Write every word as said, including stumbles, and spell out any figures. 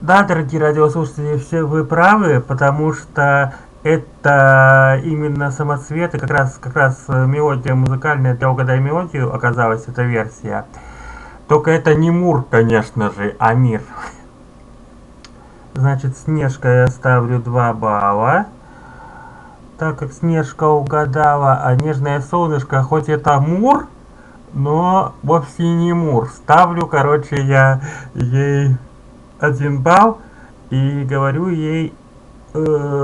Да, дорогие радиослушатели, все вы правы, потому что это именно самоцветы, как раз, как раз э, мелодия музыкальная для «Угадай мелодию» оказалась эта версия. Только это не Мур, конечно же, а Мир. Значит, Снежка я ставлю два балла, так как Снежка угадала, а Нежное солнышко, хоть это Мур, но вовсе не Мур. Ставлю, короче, я ей один балл и говорю ей э,